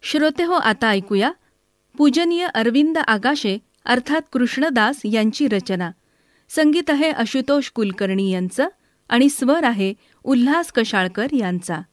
श्रोते हो, आता ऐकूया पूजनीय अरविंद आगाशे अर्थात कृष्णदास यांची रचना. संगीत आहे आशुतोष कुलकर्णी यांचं आणि स्वर आहे उल्हास कशाळकर यांचा.